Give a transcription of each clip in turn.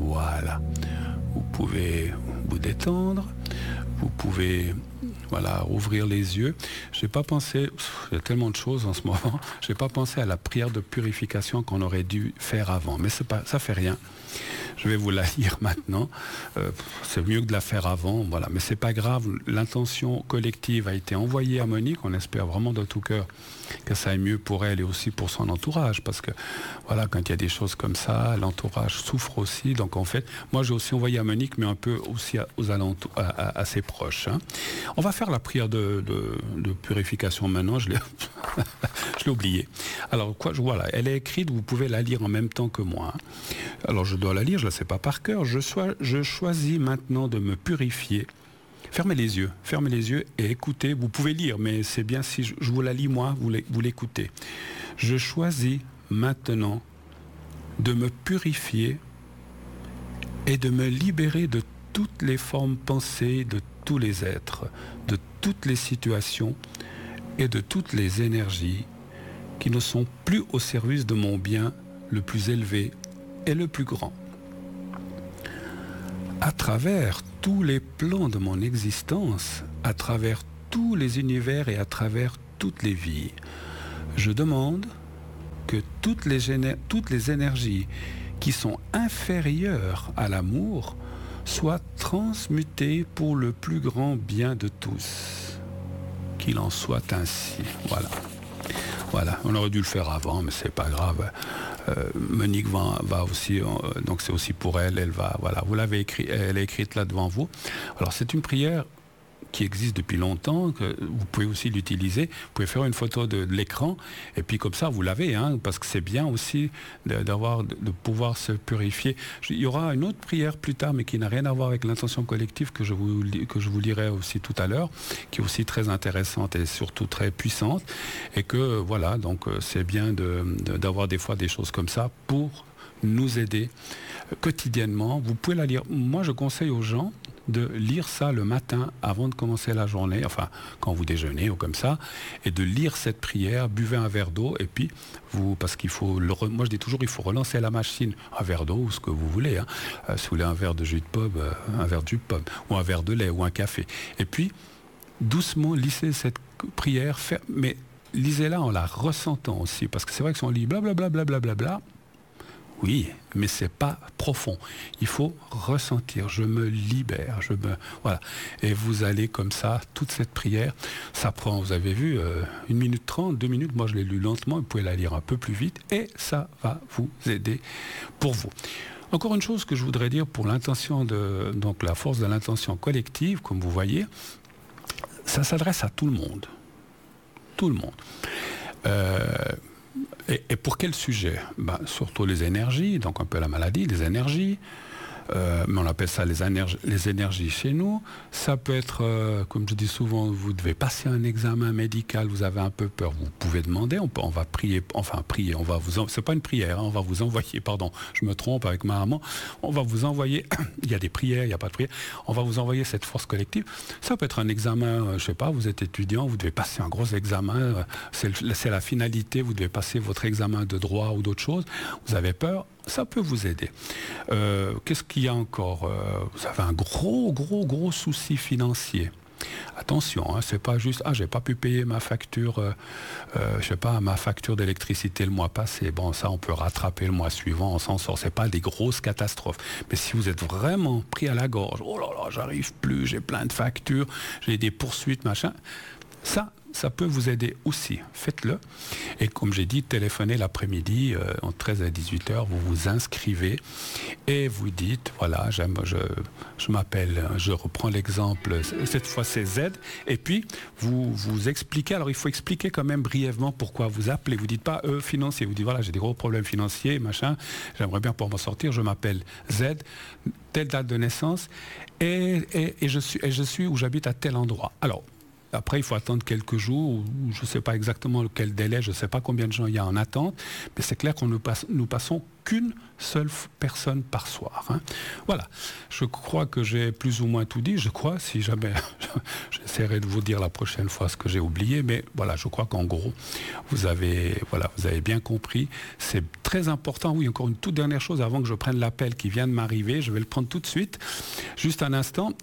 Voilà. Vous pouvez vous détendre. Vous pouvez, voilà, ouvrir les yeux. J'ai pas pensé, il y a tellement de choses en ce moment, j'ai pas pensé à la prière de purification qu'on aurait dû faire avant. Mais c'est pas, ça fait rien. Je vais vous la lire maintenant. C'est mieux que de la faire avant, voilà. Mais c'est pas grave. L'intention collective a été envoyée à Monique. On espère vraiment de tout cœur que ça aille mieux pour elle et aussi pour son entourage, parce que voilà, quand il y a des choses comme ça, l'entourage souffre aussi. Donc en fait, moi j'ai aussi envoyé à Monique, mais un peu aussi aux alentours, à ses proches. Hein. On va faire la prière de purification maintenant. Je l'ai oublié. Alors voilà, elle est écrite. Vous pouvez la lire en même temps que moi. Hein. Alors je dois la lire. Je la sais pas par cœur. Je choisis maintenant de me purifier. Fermez les yeux et écoutez. Vous pouvez lire, mais c'est bien si je vous la lis moi, vous l'écoutez. Je choisis maintenant de me purifier et de me libérer de toutes les formes pensées, de tous les êtres, de toutes les situations et de toutes les énergies qui ne sont plus au service de mon bien le plus élevé et le plus grand. À travers tous les plans de mon existence, à travers tous les univers et à travers toutes les vies, je demande que toutes les énergies qui sont inférieures à l'amour soient transmutées pour le plus grand bien de tous. Qu'il en soit ainsi. Voilà, on aurait dû le faire avant, mais c'est pas grave. Monique va aussi, donc c'est aussi pour elle, voilà, vous l'avez écrit, elle est écrite là devant vous. Alors c'est une prière qui existe depuis longtemps, que vous pouvez aussi l'utiliser. Vous pouvez faire une photo de l'écran, et puis comme ça, vous l'avez, hein, parce que c'est bien aussi de pouvoir se purifier. Il y aura une autre prière plus tard, mais qui n'a rien à voir avec l'intention collective, que je vous lirai aussi tout à l'heure, qui est aussi très intéressante et surtout très puissante, et que, voilà, donc c'est bien d'avoir des fois des choses comme ça pour nous aider quotidiennement. Vous pouvez la lire. Moi, je conseille aux gens de lire ça le matin avant de commencer la journée, enfin quand vous déjeunez ou comme ça, et de lire cette prière, buvez un verre d'eau, et puis parce qu'il faut, moi je dis toujours, il faut relancer la machine, un verre d'eau ou ce que vous voulez, hein. Si vous voulez un verre de jus de pomme, un verre de jus de pomme, ou un verre de lait, ou un café, et puis doucement lisez cette prière, mais lisez-la en la ressentant aussi, parce que c'est vrai que si on lit blablabla, blablabla, oui, mais c'est pas profond. Il faut ressentir. Je me libère. Voilà. Et vous allez comme ça, toute cette prière. Ça prend, vous avez vu, 1 minute 30, 2 minutes. Moi, je l'ai lu lentement. Vous pouvez la lire un peu plus vite. Et ça va vous aider pour vous. Encore une chose que je voudrais dire pour l'intention donc la force de l'intention collective, comme vous voyez, ça s'adresse à tout le monde. Tout le monde. Et pour quel sujet ? Surtout les énergies, donc un peu la maladie, les énergies, mais on appelle ça les énergies chez nous. Ça peut être, comme je dis souvent, vous devez passer un examen médical, vous avez un peu peur, vous pouvez demander, on va prier, c'est pas une prière, hein, on va vous envoyer, pardon, je me trompe avec ma maman, on va vous envoyer, il y a des prières, il n'y a pas de prière, on va vous envoyer cette force collective. Ça peut être un examen, je sais pas, vous êtes étudiant, vous devez passer un gros examen, c'est la finalité, vous devez passer votre examen de droit ou d'autres choses, vous avez peur, ça peut vous aider. Qu'est-ce qu'il y a encore ? Vous avez un gros souci financier. Attention, hein, c'est pas juste j'ai pas pu payer ma facture, ma facture d'électricité le mois passé. Bon, ça on peut rattraper le mois suivant, on s'en sort. C'est pas des grosses catastrophes. Mais si vous êtes vraiment pris à la gorge, oh là là, j'arrive plus, j'ai plein de factures, j'ai des poursuites, machin. Ça peut vous aider aussi. Faites-le. Et comme j'ai dit, téléphonez l'après-midi, entre 13 et 18 heures, vous vous inscrivez et vous dites, voilà, je m'appelle, je reprends l'exemple, cette fois c'est Z, et puis vous expliquez, alors il faut expliquer quand même brièvement pourquoi vous appelez. Vous dites pas financier, vous dites, voilà, j'ai des gros problèmes financiers, machin, j'aimerais bien pouvoir m'en sortir, je m'appelle Z, telle date de naissance, et je suis où j'habite à tel endroit. Alors, Après, il faut attendre quelques jours, ou je ne sais pas exactement quel délai, je ne sais pas combien de gens il y a en attente, mais c'est clair qu'on nous passons qu'une seule personne par soir. Hein. Voilà, je crois que j'ai plus ou moins tout dit, je crois, si jamais, j'essaierai de vous dire la prochaine fois ce que j'ai oublié, mais voilà, je crois qu'en gros, vous avez bien compris, c'est très important. Oui, encore une toute dernière chose avant que je prenne l'appel qui vient de m'arriver, je vais le prendre tout de suite, juste un instant.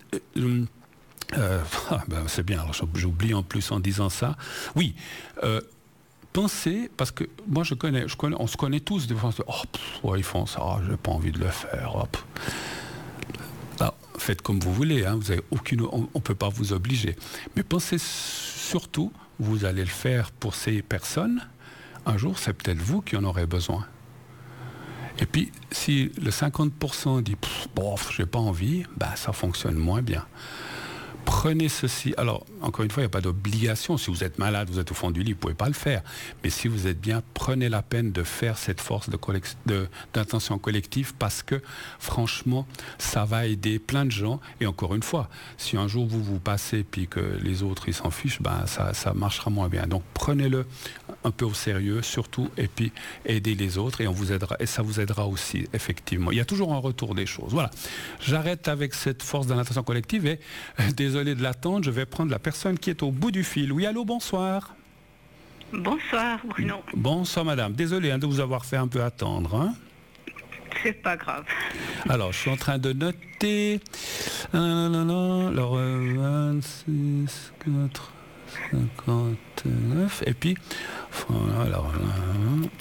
C'est bien, alors j'oublie en plus en disant ça. Oui, pensez, parce que moi on se connaît tous, des fois, ils font ça, j'ai pas envie de le faire. Alors, faites comme vous voulez, hein, vous avez on ne peut pas vous obliger. Mais pensez surtout, vous allez le faire pour ces personnes, un jour c'est peut-être vous qui en aurez besoin. Et puis, si le 50% dit j'ai pas envie, ça fonctionne moins bien. Prenez ceci. Alors, encore une fois, il n'y a pas d'obligation. Si vous êtes malade, vous êtes au fond du lit, vous ne pouvez pas le faire. Mais si vous êtes bien, prenez la peine de faire cette force d'intention collective parce que, franchement, ça va aider plein de gens. Et encore une fois, si un jour vous passez puis que les autres, ils s'en fichent, ça marchera moins bien. Donc, prenez-le un peu au sérieux, surtout, et puis aidez les autres et on vous aidera. Et ça vous aidera aussi, effectivement. Il y a toujours un retour des choses. Voilà. J'arrête avec cette force d'intention collective et désolé de l'attendre, je vais prendre la personne qui est au bout du fil. Oui, allô, bonsoir. Bonsoir, Bruno. Bonsoir, madame. Désolé de vous avoir fait un peu attendre. Hein. C'est pas grave. Alors, je suis en train de noter. Alors, 26, 4, 59. Et puis, voilà, alors...